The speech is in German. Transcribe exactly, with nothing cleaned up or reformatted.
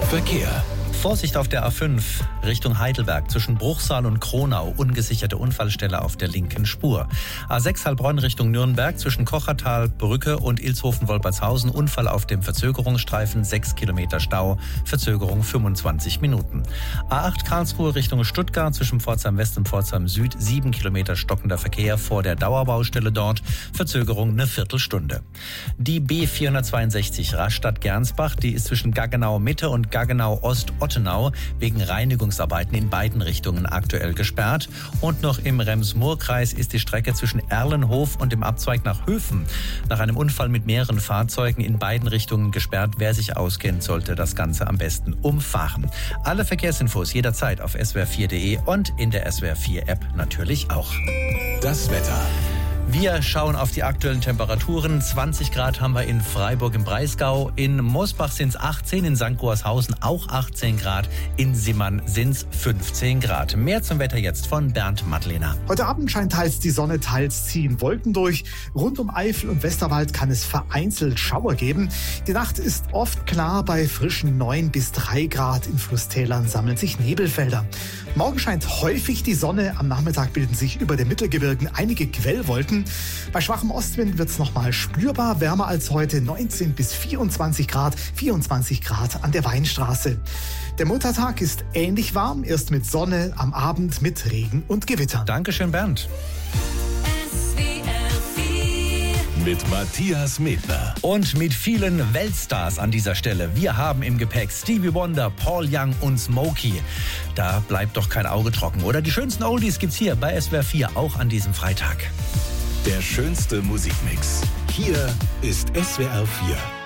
Verkehr. Vorsicht auf der A fünf Richtung Heidelberg zwischen Bruchsal und Kronau. Ungesicherte Unfallstelle auf der linken Spur. A sechs Heilbronn Richtung Nürnberg zwischen Kochertal, Brücke und Ilshofen-Wolpertshausen. Unfall auf dem Verzögerungsstreifen. sechs Kilometer Stau. Verzögerung fünfundzwanzig Minuten. A acht Karlsruhe Richtung Stuttgart zwischen Pforzheim West und Pforzheim Süd. sieben Kilometer stockender Verkehr vor der Dauerbaustelle dort. Verzögerung eine Viertelstunde. Die B vierhundertzweiundsechzig Rastatt-Gernsbach, die ist zwischen Gaggenau Mitte und Gaggenau Ost Ottenau wegen Reinigungsarbeiten in beiden Richtungen aktuell gesperrt. Und noch im Rems-Murr-Kreis ist die Strecke zwischen Erlenhof und dem Abzweig nach Höfen nach einem Unfall mit mehreren Fahrzeugen in beiden Richtungen gesperrt. Wer sich auskennt, sollte das Ganze am besten umfahren. Alle Verkehrsinfos jederzeit auf S W R vier punkt de und in der S W R vier App natürlich auch. Das Wetter. Wir schauen auf die aktuellen Temperaturen. zwanzig Grad haben wir in Freiburg im Breisgau. In Mosbach sind es achtzehn, in Sankt Goarshausen auch achtzehn Grad. In Simmern sind es fünfzehn Grad. Mehr zum Wetter jetzt von Bernd Madlener. Heute Abend scheint teils die Sonne, teils ziehen Wolken durch. Rund um Eifel und Westerwald kann es vereinzelt Schauer geben. Die Nacht ist oft klar, bei frischen neun bis drei Grad. In Flusstälern sammeln sich Nebelfelder. Morgen scheint häufig die Sonne. Am Nachmittag bilden sich über den Mittelgebirgen einige Quellwolken. Bei schwachem Ostwind wird es nochmal spürbar wärmer als heute, neunzehn bis vierundzwanzig Grad, vierundzwanzig Grad an der Weinstraße. Der Muttertag ist ähnlich warm, erst mit Sonne, am Abend mit Regen und Gewitter. Dankeschön, Bernd. Mit Matthias Medner. Und mit vielen Weltstars an dieser Stelle. Wir haben im Gepäck Stevie Wonder, Paul Young und Smokey. Da bleibt doch kein Auge trocken, oder? Die schönsten Oldies gibt's hier bei S W R vier, auch an diesem Freitag. Der schönste Musikmix. Hier ist S W R vier.